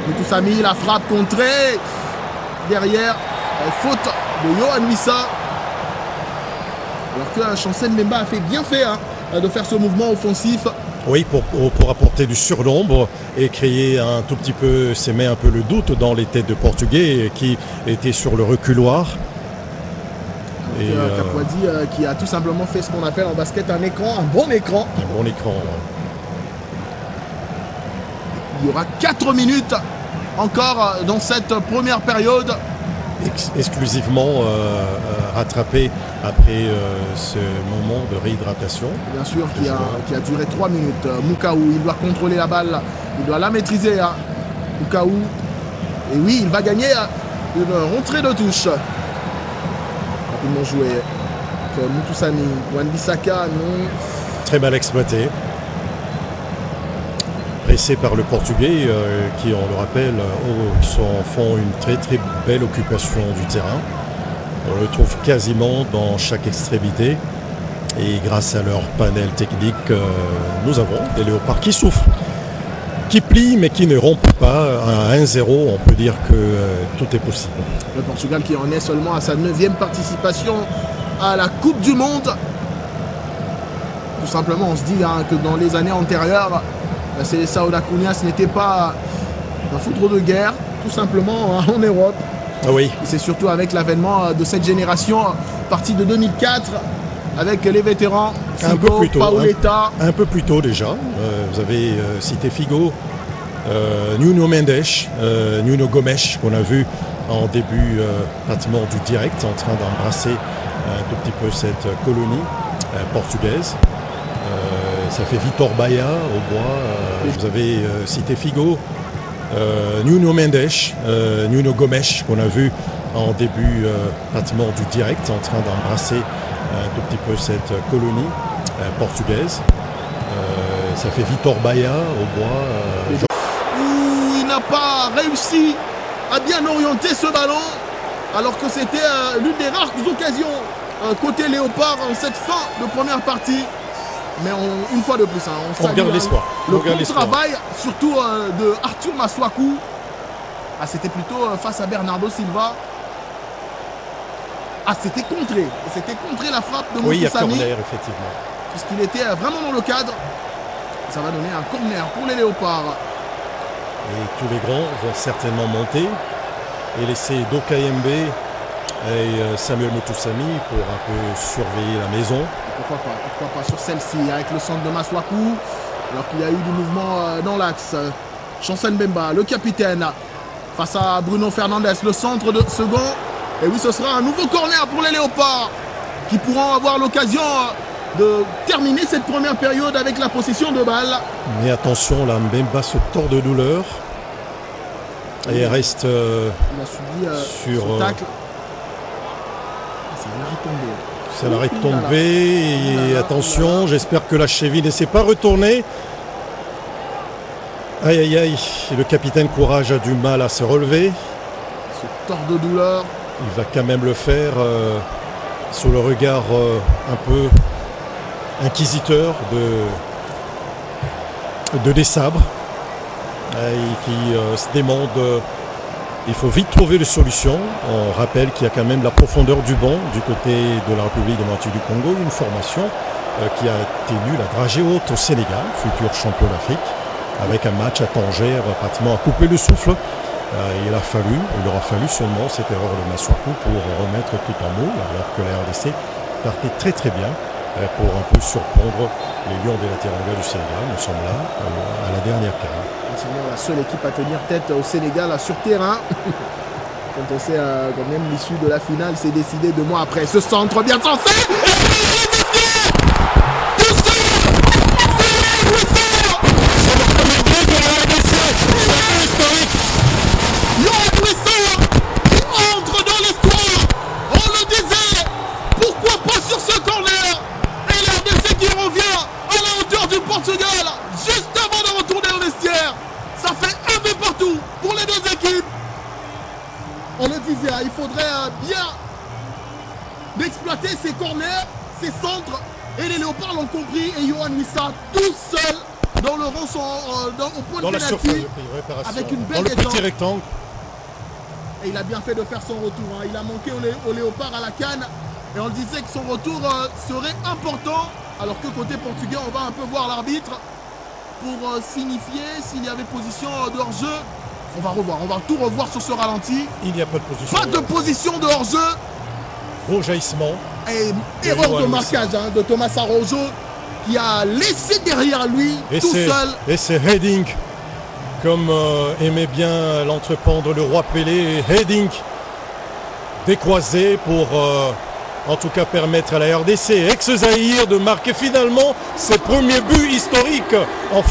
Moutoussamy, la frappe contrée. Derrière, faute de Yohan Wissa. Alors que Chancel Mbemba a bien fait de faire ce mouvement offensif. Oui, pour apporter du surnombre et créer un tout petit peu, s'aimer un peu le doute dans les têtes de Portugais qui étaient sur le reculoir. Et Capoadi qui a tout simplement fait ce qu'on appelle en basket un écran, un bon écran. Un bon écran, ouais. Il y aura 4 minutes encore dans cette première période. Exclusivement rattrapé après ce moment de réhydratation. Bien sûr, qui a duré 3 minutes. Moukaou, il doit contrôler la balle, il doit la maîtriser. Moukaou, et oui, il va gagner une rentrée de touche. Rapidement joué. Moutoussamy, Wan-Bissaka, non. Très mal exploité. Pressé par le Portugais qui, on le rappelle, font une très très belle occupation du terrain. On le trouve quasiment dans chaque extrémité. Et grâce à leur panel technique, nous avons des léopards qui souffrent, qui plient mais qui ne rompent pas. À 1-0, on peut dire que tout est possible. Le Portugal qui en est seulement à sa 9e participation à la Coupe du Monde. Tout simplement, on se dit que dans les années antérieures, c'est Saouda Cunha, ce n'était pas un foudre de guerre, tout simplement en Europe. Ah oui. Et c'est surtout avec l'avènement de cette génération, partie de 2004, avec les vétérans, Figo, Pauleta. Un peu plus tôt déjà. Vous avez cité Figo, Nuno Mendes, Nuno Gomes, qu'on a vu en début pratiquement du direct, en train d'embrasser un tout petit peu cette colonie portugaise. Ça fait Vitor Baia au bois. Vous avez cité Figo, Nuno Mendes, Nuno Gomes, qu'on a vu en début pratiquement du direct, en train d'embrasser un tout petit peu cette colonie portugaise. Ça fait Vitor Baia au bois. Où il n'a pas réussi à bien orienter ce ballon, alors que c'était l'une des rares occasions côté Léopard en cette fin de première partie. Mais une fois de plus, on garde l'espoir. Le bon travail, surtout de Arthur Masuaku. C'était plutôt face à Bernardo Silva. C'était contré. C'était contré la frappe de Moutoussamy. Oui, il y a corner, effectivement. Puisqu'il était vraiment dans le cadre. Ça va donner un corner pour les Léopards. Et tous les grands vont certainement monter et laisser Dokayembe et Samuel Moutoussamy pour un peu surveiller la maison. Pourquoi pas sur celle-ci avec le centre de Masuaku, alors qu'il y a eu du mouvement dans l'axe. Chancel Mbemba, le capitaine, face à Bruno Fernandes, le centre de second. Et oui, ce sera un nouveau corner pour les Léopards qui pourront avoir l'occasion de terminer cette première période avec la possession de balle. Mais attention, là, Mbemba se tord de douleur et reste il a subi sur ce tacle. C'est un arrêt tombé. C'est l'arrêt de tomber et attention, j'espère que la cheville ne s'est pas retournée. Aïe aïe aïe, le capitaine Courage a du mal à se relever. Ce tort de douleur. Il va quand même le faire sous le regard un peu inquisiteur de des sabres qui se demande. Il faut vite trouver des solutions. On rappelle qu'il y a quand même la profondeur du banc du côté de la République démocratique du Congo, une formation qui a tenu la dragée haute au Sénégal, futur champion d'Afrique, avec un match à Tanger pratiquement à couper le souffle. Il aura fallu seulement cette erreur de Masuaku pour remettre tout en mots, alors que la RDC partait très très bien pour un peu surprendre les Lions de la Teranga du Sénégal. Nous sommes là à la dernière carrière. C'est la seule équipe à tenir tête au Sénégal sur terrain. Quand on sait quand même l'issue de la finale, c'est décidé 2 mois après. Ce centre bien censé. Il faudrait bien d'exploiter ces corners, ces centres, et les Léopards l'ont compris, et Yohan Wissa tout seul dans le rond, au point Dans de la surface pénalty, de réparation. avec une belle dans le détente. petit rectangle. Et il a bien fait de faire son retour. Hein. Il a manqué au Léopard à la canne. Et on disait que son retour serait important. Alors que côté portugais, on va un peu voir l'arbitre pour signifier s'il y avait position de hors-jeu. On va revoir, on va tout revoir sur ce ralenti. Il n'y a pas de position. Pas de position de hors-jeu. Beau jaillissement. Et erreur de marquage de Thomas Araujo qui a laissé derrière lui tout seul. Et c'est heading, comme aimait bien l'entrependre le roi Pelé. Heading décroisé pour en tout cas permettre à la RDC ex-Zaïre de marquer finalement ses premiers buts historiques en